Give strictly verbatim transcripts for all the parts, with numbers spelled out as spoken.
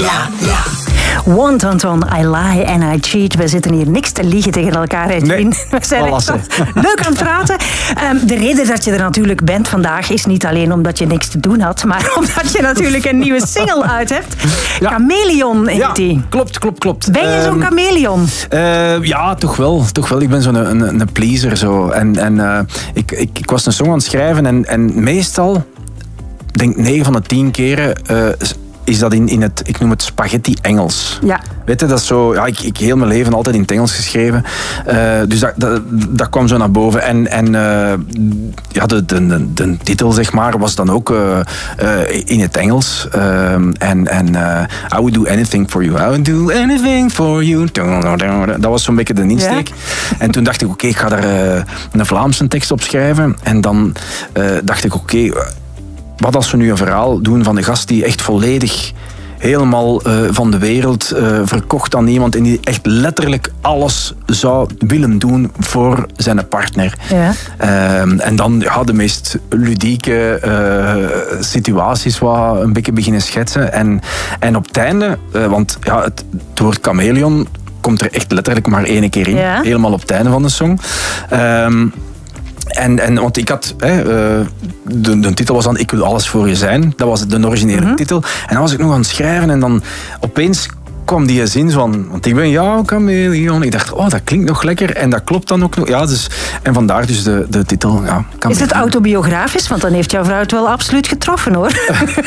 la, la. Want, Anton, I lie and I cheat. We zitten hier niks te liegen tegen elkaar, Edwin. Nee, we zijn echt zo leuk aan het praten. Um, de reden dat je er natuurlijk bent vandaag is niet alleen omdat je niks te doen had, maar omdat je natuurlijk een nieuwe single uit hebt. Ja. Chameleon heet ja, die. Klopt, klopt, klopt. Ben je zo'n um, chameleon? Uh, ja, toch wel, toch wel. Ik ben zo'n een, een, een pleaser. Zo. En, en uh, ik, ik, ik was een song aan het schrijven en, en meestal, denk negen van de tien keren, uh, is dat in, in het, ik noem het spaghetti Engels. Ja. Weet je, dat is zo, ja, ik, ik heel mijn leven altijd in het Engels geschreven. Uh, dus dat, dat, dat kwam zo naar boven. En, en uh, ja, de, de, de, de titel, zeg maar, was dan ook uh, uh, in het Engels. Uh, en en uh, I would do anything for you. I would do anything for you. Dat was zo'n beetje de insteek. Ja. En toen dacht ik, oké, okay, ik ga daar uh, een Vlaamse tekst op schrijven. En dan uh, dacht ik, oké, okay, wat als we nu een verhaal doen van een gast die echt volledig helemaal uh, van de wereld uh, verkocht aan iemand en die echt letterlijk alles zou willen doen voor zijn partner. Ja. Uh, en dan ja, de meest ludieke uh, situaties wat een beetje beginnen schetsen. En, en op het einde, uh, want ja, het, het woord chameleon komt er echt letterlijk maar één keer in. Ja. Helemaal op het einde van de song. Um, En, en, want ik had, hè, uh, de, de titel was dan Ik wil alles voor je zijn. Dat was de originele mm-hmm. titel. En dan was ik nog aan het schrijven en dan opeens kwam die zin van, want ik ben jouw chameleon. Ik dacht, oh, dat klinkt nog lekker en dat klopt dan ook nog. Ja, dus, en vandaar dus de, de titel. Ja, is het autobiografisch? Want dan heeft jouw vrouw het wel absoluut getroffen, hoor.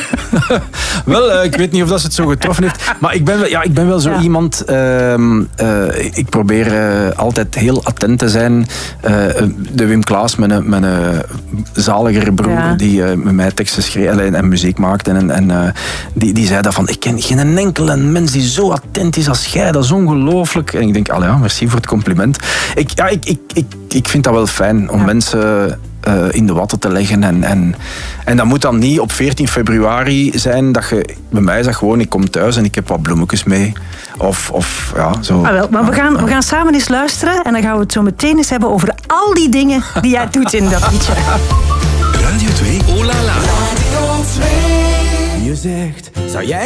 Wel, uh, ik weet niet of dat ze het zo getroffen heeft. Maar ik ben wel, ja, ik ben wel zo ja. iemand... Uh, uh, ik probeer uh, altijd heel attent te zijn. Uh, de Wim Klaas, mijn, mijn uh, zaligere broer, ja. die uh, met mij teksten schreef en, en muziek maakte. En, en uh, die, die zei dat van, ik ken geen enkele mens die zo attent is als jij. Dat is ongelooflijk. En ik denk, allee, ja, merci voor het compliment. Ik, ja, ik, ik, ik, ik vind dat wel fijn om ja. mensen uh, in de watten te leggen. En, en, en dat moet dan niet op veertien februari zijn. Dat je, bij mij is dat gewoon, ik kom thuis en ik heb wat bloemetjes mee. Of, of ja, zo. Ah, wel, maar we gaan, we gaan samen eens luisteren en dan gaan we het zo meteen eens hebben over al die dingen die jij doet in dat liedje. Radio twee, oh la la. Radio twee. Je zegt, zou jij